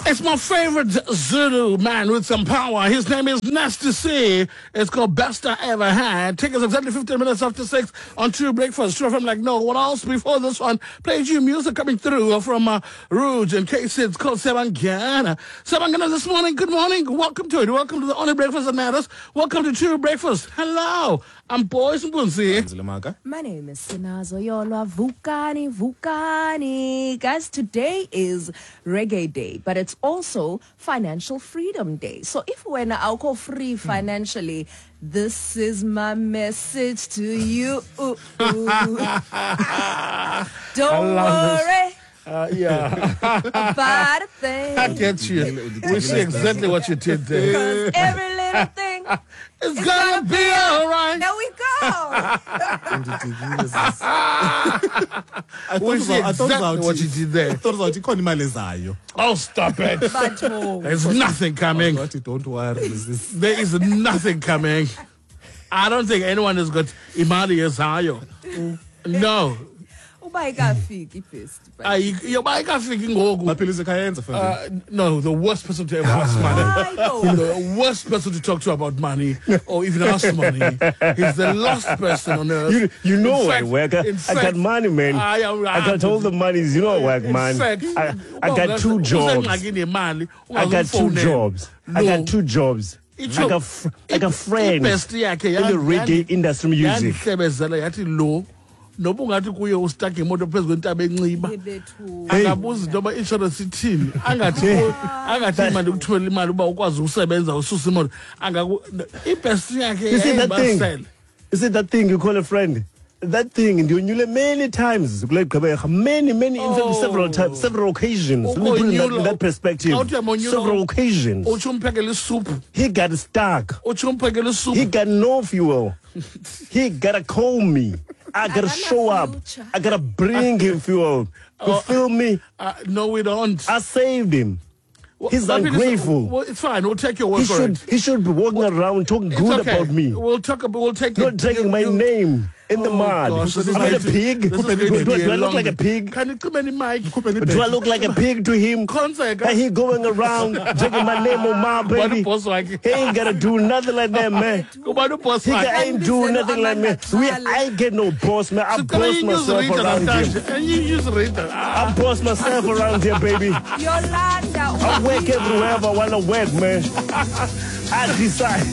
It's my favorite Zulu man with some power. His name is Nasty C. It's called Best I Ever Had. Take us exactly 15 minutes after 6 on True Breakfast. True, I'm like, no, what else before this one? Played you music coming through from Rouge and Casey. It's called Sebangana. Sebangana this morning, good morning. Welcome to it. Welcome to the only breakfast that matters. Welcome to True Breakfast. Hello. I'm Boys Mbunzi. My name is Sinazo Yolwa Vukani. Guys, today is Reggae Day, but it's also Financial Freedom Day. So if we're now free financially, this is my message to you. Don't worry. Yeah. About a thing. I get you. We see exactly what you did there. 'Cause every little thing It's gonna be alright. There we go. We see exactly what you did there. Oh, stop it. But There's nothing coming. Don't worry. There is nothing coming. I don't think anyone has got Imali Zayo. No. No, the worst person to ever ask money. The worst person to talk to about money or even ask money. He's the last person on earth. You know I work. I got money, man. I got all the monies. You know I work, man. I got 2 jobs. I got 2 jobs. I got 2 jobs. I got friends in the reggae industry music. Nobungathi kuye ustuck imoto phezu kwentaba enxiba angabuza into yoba insurance ithini angathi manje ukuthola imali uba ukwazi ukusebenza ususa imoto ibest yakhe you see that thing you call a friend, that thing ndionyule many times many in fact several occasions. Let me put it in that perspective. Several occasions he got stuck, he got no fuel, he gotta call me, I gotta show up, I gotta bring him fuel. You feel me? No, we don't. I saved him. He's ungrateful. Well, it's fine. We'll take your word for it. He should be walking around talking good about me. We'll take not taking my name in the mud. Gosh, I'm not a pig. Do I look like a pig? Can you come in, Mike? Do I look like a pig to him? And he going around taking my name on my baby. He ain't gotta do nothing like that, man. He ain't do nothing like me. I ain't get no boss, man. I boss myself around here. I boss myself around here, baby. I work everywhere I wanna work, man. I decide.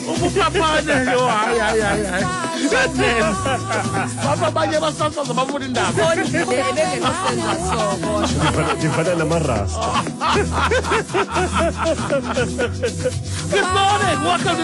Good morning. Welcome to